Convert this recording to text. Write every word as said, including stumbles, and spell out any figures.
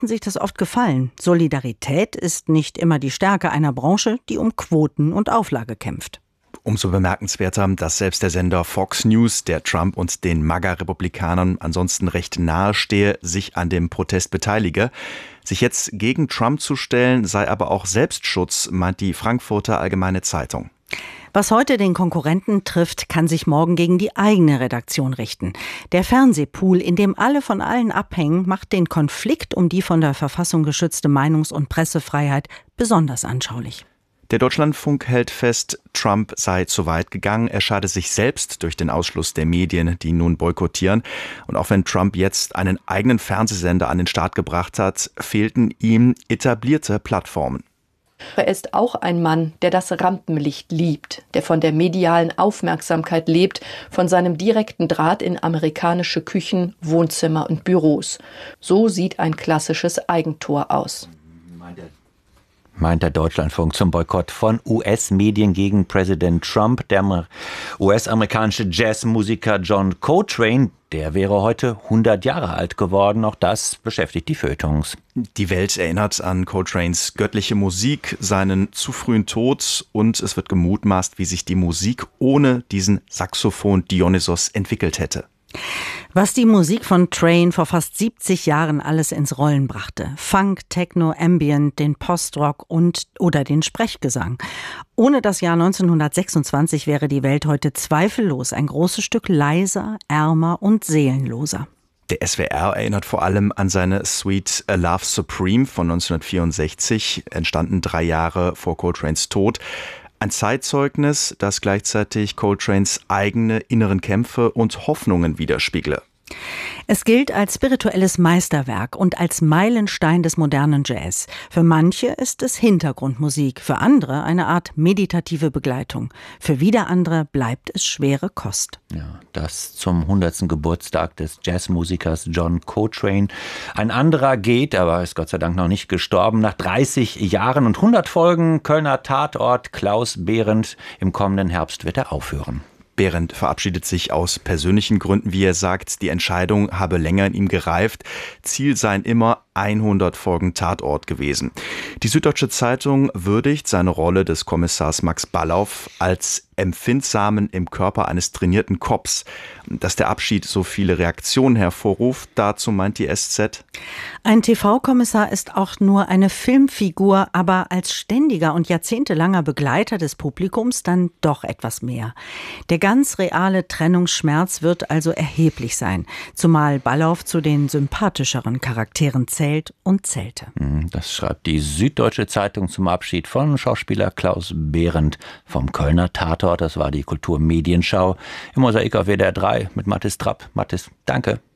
machten sich das oft gefallen. Solidarität ist nicht immer die Stärke einer Branche, die um Quoten und Auflage kämpft. Umso bemerkenswerter, dass selbst der Sender Fox News, der Trump und den MAGA-Republikanern ansonsten recht nahe stehe, sich an dem Protest beteilige. Sich jetzt gegen Trump zu stellen, sei aber auch Selbstschutz, meint die Frankfurter Allgemeine Zeitung. Was heute den Konkurrenten trifft, kann sich morgen gegen die eigene Redaktion richten. Der Fernsehpool, in dem alle von allen abhängen, macht den Konflikt um die von der Verfassung geschützte Meinungs- und Pressefreiheit besonders anschaulich. Der Deutschlandfunk hält fest, Trump sei zu weit gegangen. Er schade sich selbst durch den Ausschluss der Medien, die ihn nun boykottieren. Und auch wenn Trump jetzt einen eigenen Fernsehsender an den Start gebracht hat, fehlten ihm etablierte Plattformen. Er ist auch ein Mann, der das Rampenlicht liebt, der von der medialen Aufmerksamkeit lebt, von seinem direkten Draht in amerikanische Küchen, Wohnzimmer und Büros. So sieht ein klassisches Eigentor aus. Meint der Deutschlandfunk zum Boykott von U S-Medien gegen Präsident Trump. Der U S-amerikanische Jazzmusiker John Coltrane, der wäre heute hundert Jahre alt geworden. Auch das beschäftigt die Feuilletons. Die Welt erinnert an Coltranes göttliche Musik, seinen zu frühen Tod, und es wird gemutmaßt, wie sich die Musik ohne diesen Saxophon Dionysos entwickelt hätte. Was die Musik von Train vor fast siebzig Jahren alles ins Rollen brachte. Funk, Techno, Ambient, den Postrock und oder den Sprechgesang. Ohne das Jahr neunzehnhundertsechsundzwanzig wäre die Welt heute zweifellos ein großes Stück leiser, ärmer und seelenloser. Der S W R erinnert vor allem an seine Suite A Love Supreme von neunzehnhundertvierundsechzig, entstanden drei Jahre vor Coltranes Tod. Ein Zeitzeugnis, das gleichzeitig Coltranes eigene inneren Kämpfe und Hoffnungen widerspiegle. Es gilt als spirituelles Meisterwerk und als Meilenstein des modernen Jazz. Für manche ist es Hintergrundmusik, für andere eine Art meditative Begleitung. Für wieder andere bleibt es schwere Kost. Ja, das zum hundertsten Geburtstag des Jazzmusikers John Coltrane. Ein anderer geht, aber ist Gott sei Dank noch nicht gestorben, nach dreißig Jahren und hundert Folgen Kölner Tatort. Klaus Behrendt. Im kommenden Herbst wird er aufhören. Behrendt verabschiedet sich aus persönlichen Gründen, wie er sagt. Die Entscheidung habe länger in ihm gereift. Ziel seien immer hundert Folgen Tatort gewesen. Die Süddeutsche Zeitung würdigt seine Rolle des Kommissars Max Ballauf als empfindsamen im Körper eines trainierten Cops. Dass der Abschied so viele Reaktionen hervorruft, dazu meint die S Z: Ein T V-Kommissar ist auch nur eine Filmfigur, aber als ständiger und jahrzehntelanger Begleiter des Publikums dann doch etwas mehr. Der ganz reale Trennungsschmerz wird also erheblich sein, zumal Ballauf zu den sympathischeren Charakteren zählt und zählte. Das schreibt die Süddeutsche Zeitung zum Abschied von Schauspieler Klaus Behrendt vom Kölner Tatort. Das war die Kulturmedienschau im Mosaik auf W D R drei mit Mathis Trapp. Mathis, danke.